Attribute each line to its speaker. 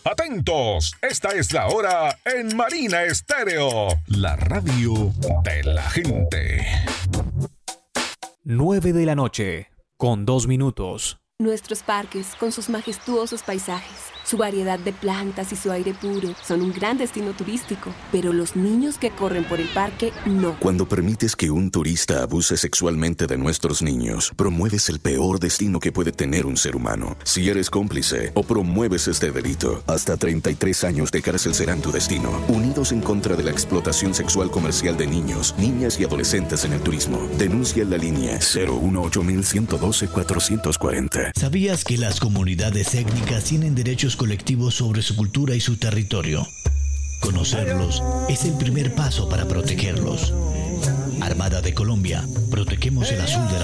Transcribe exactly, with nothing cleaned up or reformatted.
Speaker 1: Atentos, esta es la hora en Marina Estéreo, la radio de la gente.
Speaker 2: nueve de la noche, con dos minutos.
Speaker 3: Nuestros parques, con sus majestuosos paisajes, su variedad de plantas y su aire puro, son un gran destino turístico. Pero los niños que corren por el parque, no.
Speaker 4: Cuando permites que un turista abuse sexualmente de nuestros niños, promueves el peor destino que puede tener un ser humano. Si eres cómplice o promueves este delito, hasta treinta y tres años de cárcel serán tu destino. Unidos en contra de la explotación sexual comercial de niños, niñas y adolescentes en el turismo. Denuncia en la línea cero uno ocho uno uno dos cuatro cuatro cero.
Speaker 5: ¿Sabías que las comunidades étnicas tienen derechos colectivos sobre su cultura y su territorio? Conocerlos es el primer paso para protegerlos. Armada de Colombia, protegemos el azul de la